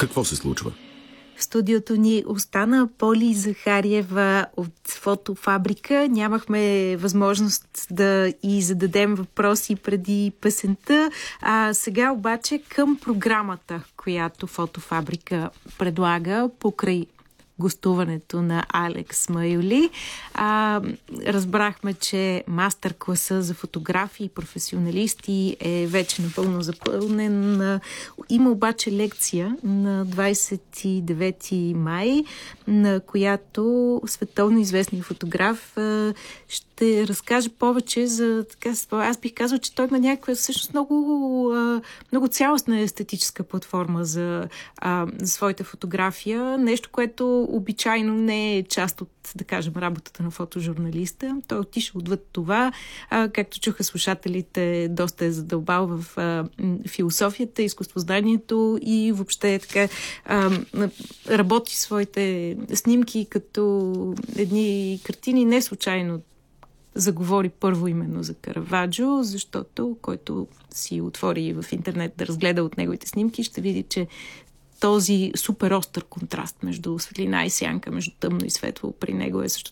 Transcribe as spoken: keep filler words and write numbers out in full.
Какво се случва? В студиото ни остана Поли Захариева от Фотофабрика. Нямахме възможност да и зададем въпроси преди песента. А сега обаче към програмата, която Фотофабрика предлага покрай гостуването на Алекс Майоли. А, разбрахме, че мастер-класа за фотографии и професионалисти е вече напълно запълнен. Има обаче лекция на двадесет и девети май, на която световно известният фотограф а, ще разкаже повече за така. Аз бих казал, че той има някаква всъщност много, а, много цялостна естетическа платформа за, а, за своята фотография. Нещо, което обичайно не е част от, да кажем, работата на фотожурналиста. Той отишъл отвъд това. А, както чуха слушателите, доста е задълбал в а, философията, изкуствознанието и въобще така а, работи своите снимки като едни картини. Не случайно заговори първо именно за Караваджо, защото който си отвори в интернет да разгледа от неговите снимки, ще види, че този супер остър контраст между светлина и сянка, между тъмно и светло при него е също